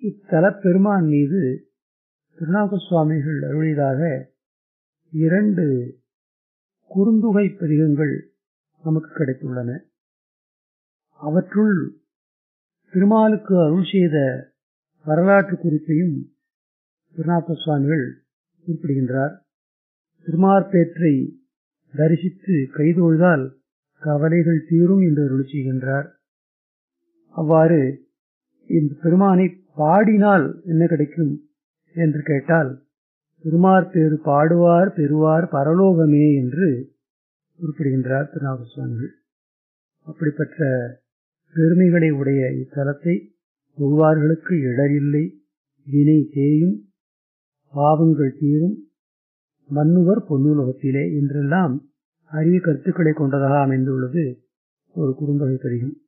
இத்தலப் பெருமான் மீது திருநாவுக்க சுவாமிகள் அருளியதாக 2 குறுந்தொகை பதிகங்கள் நமக்கு கிடைத்துள்ளன. அவற்றுள் திருமாலுக்கு அருள் செய்த வரலாற்று குறிப்பையும் திருநாவுக்க சுவாமிகள் குறிப்பிடுகின்றார். திருமார்பேற்றை தரிசித்து கைதொழுதால் கவலைகள் தீரும் என்று அருள் செய்கின்றார். அவ்வாறு இந்த பெருமானை பாடினால் என்ன கிடைக்கும் என்று கேட்டால், திருமார்பேறு பாடுவார் பெறுவார் பரலோகமே என்று குறிப்பிடுகின்றார் திருநாவுக்க சுவாமிகள். அப்படிப்பட்ட பெருமைகளை உடைய இத்தலத்தை தொழுவார்களுக்கு இடரில்லை, வினை தேயும், பாவங்கள் தீரும், மன்னுவர் பொன்னுலகத்திலே என்றெல்லாம் அரிய கருத்துக்களை கொண்டதாக அமைந்துள்ளது ஒரு குறுந்தொகை பதிகம்.